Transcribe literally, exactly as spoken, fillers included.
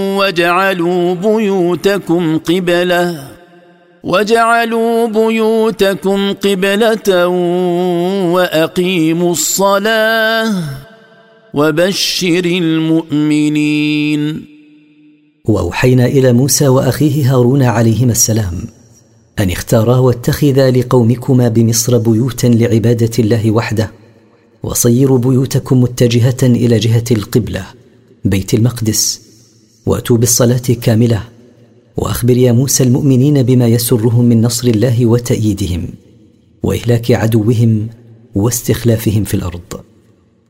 وجعلوا بيوتكم قبلة وجعلوا بيوتكم قبلة وأقيموا الصلاة وبشر المؤمنين. وأوحينا إلى موسى وأخيه هارون عليهما السلام أن اختارا واتخذا لقومكما بمصر بيوتا لعبادة الله وحده، وصيروا بيوتكم متجهة إلى جهة القبلة بيت المقدس، وأتوا بالصلاة كاملة. وأخبر يا موسى المؤمنين بما يسرهم من نصر الله وتأييدهم وإهلاك عدوهم واستخلافهم في الأرض.